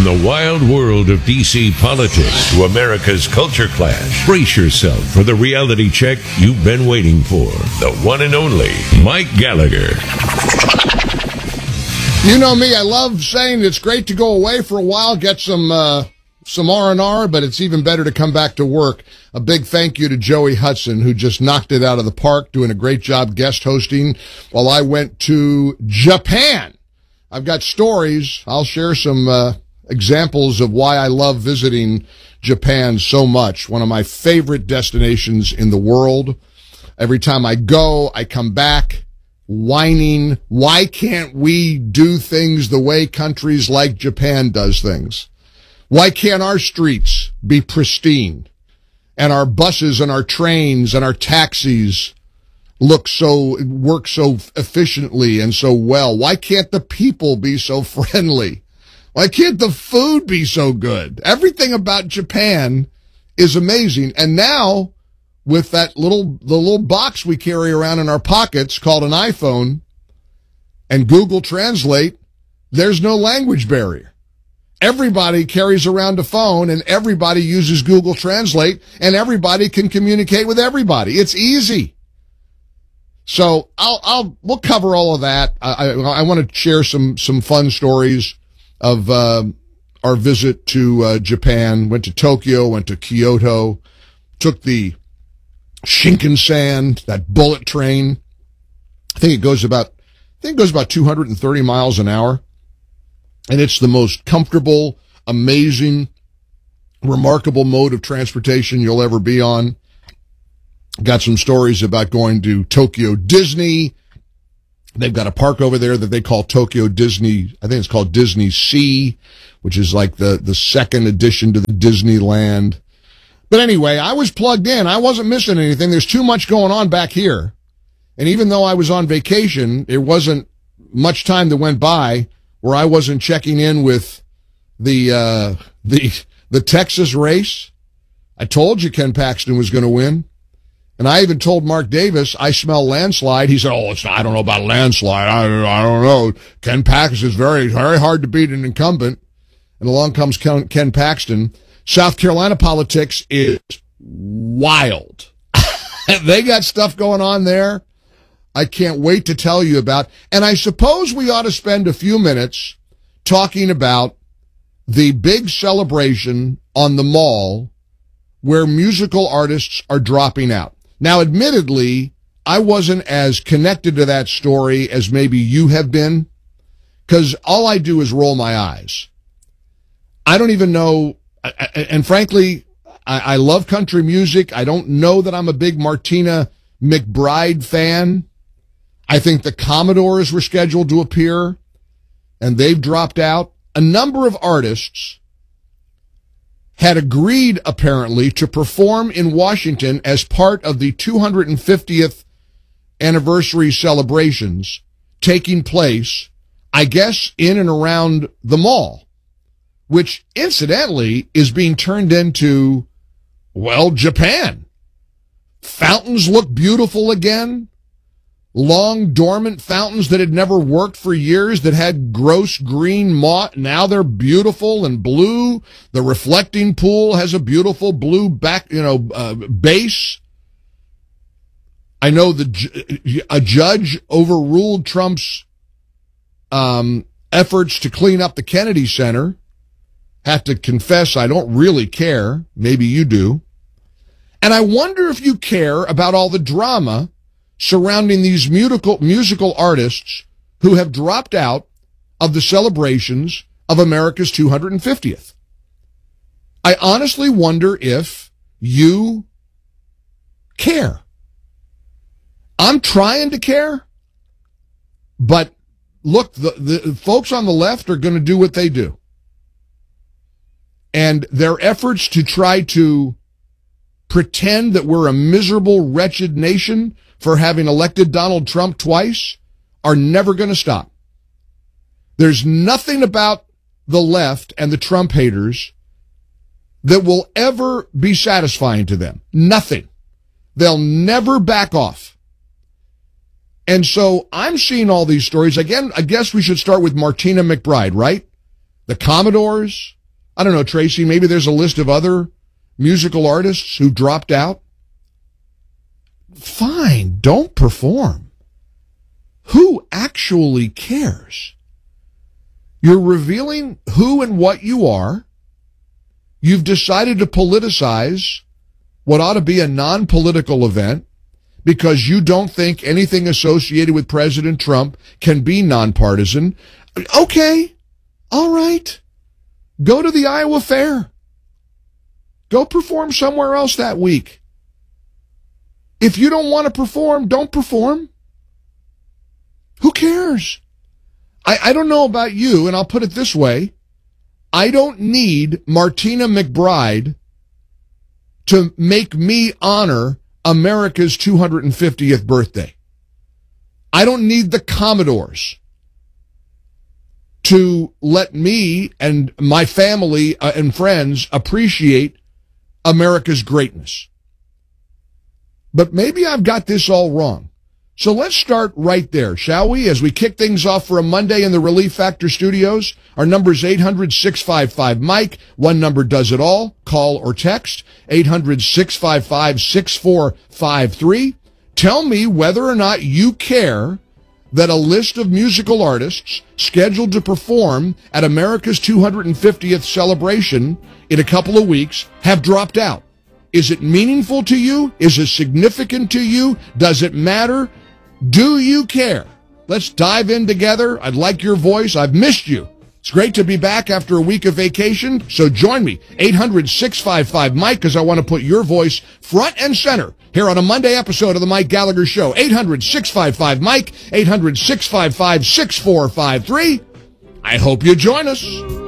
the wild world of D.C. politics to America's culture clash, brace yourself for the reality check you've been waiting for. The one and only Mike Gallagher. You know me, I love saying it's great to go away for a while, get some R&R, but it's even better to come back to work. A big thank you to Joey Hudson, who just knocked it out of the park, doing a great job guest hosting while I went to Japan. I've got stories. I'll share some examples of why I love visiting Japan so much. One of my favorite destinations in the world. Every time I go, I come back whining, why can't we do things the way countries like Japan does things? Why can't our streets be pristine and our buses and our trains and our taxis work so efficiently and so well? Why can't the people be so friendly? Why can't the food be so good? Everything about Japan is amazing. And now, with the little box we carry around in our pockets called an iPhone and Google Translate, there's no language barrier. Everybody carries around a phone and everybody uses Google Translate and everybody can communicate with everybody. It's easy. So we'll cover all of that. I want to share some fun stories of our visit to Japan. Went to Tokyo, went to Kyoto, took the Shinkansen, that bullet train. I think it goes about 230 miles an hour. And it's the most comfortable, amazing, remarkable mode of transportation you'll ever be on. Got some stories about going to Tokyo Disney. They've got a park over there that they call Tokyo Disney. I think it's called Disney Sea, which is like the second addition to the Disneyland. But anyway, I was plugged in. I wasn't missing anything. There's too much going on back here. And even though I was on vacation, there wasn't much time that went by where I wasn't checking in with the Texas race. I told you Ken Paxton was going to win. And I even told Mark Davis, I smell landslide. He said, I don't know about landslide. I don't know. Ken Paxton is very, very hard to beat an incumbent. And along comes Ken Paxton. South Carolina politics is wild. They got stuff going on there I can't wait to tell you about. And I suppose we ought to spend a few minutes talking about the big celebration on the Mall where musical artists are dropping out. Now, admittedly, I wasn't as connected to that story as maybe you have been, because all I do is roll my eyes. I don't even know. And frankly, I love country music. I don't know that I'm a big Martina McBride fan. I think the Commodores were scheduled to appear, and they've dropped out. A number of artists had agreed, apparently, to perform in Washington as part of the 250th anniversary celebrations taking place, I guess, in and around the Mall, which, incidentally, is being turned into, well, Japan. Fountains look beautiful again. Long dormant fountains that had never worked for years that had gross green moss. Now they're beautiful and blue. The reflecting pool has a beautiful blue base. I know a judge overruled Trump's efforts to clean up the Kennedy Center. Have to confess, I don't really care. Maybe you do. And I wonder if you care about all the drama surrounding these musical artists who have dropped out of the celebrations of America's 250th. I honestly wonder if you care. I'm trying to care, but look, the folks on the left are going to do what they do. And their efforts to try to pretend that we're a miserable, wretched nation for having elected Donald Trump twice are never going to stop. There's nothing about the left and the Trump haters that will ever be satisfying to them. Nothing. They'll never back off. And so I'm seeing all these stories. Again, I guess we should start with Martina McBride, right? The Commodores? I don't know, Tracy, maybe there's a list of other musical artists who dropped out. Fine, don't perform. Who actually cares? You're revealing who and what you are. You've decided to politicize what ought to be a non-political event because you don't think anything associated with President Trump can be nonpartisan. Okay, all right. Go to the Iowa Fair. Go perform somewhere else that week. If you don't want to perform, don't perform. Who cares? I don't know about you, and I'll put it this way. I don't need Martina McBride to make me honor America's 250th birthday. I don't need the Commodores to let me and my family and friends appreciate America's greatness. But maybe I've got this all wrong. So let's start right there, shall we? As we kick things off for a Monday in the Relief Factor studios, our number is 800-655-MIKE. One number does it all. Call or text 800-655-6453. Tell me whether or not you care that a list of musical artists scheduled to perform at America's 250th celebration in a couple of weeks have dropped out. Is it meaningful to you? Is it significant to you? Does it matter? Do you care? Let's dive in together. I'd like your voice. I've missed you. It's great to be back after a week of vacation, so join me, 800-655-MIKE, because I want to put your voice front and center here on a Monday episode of The Mike Gallagher Show. 800-655-MIKE, 800-655-6453. I hope you join us.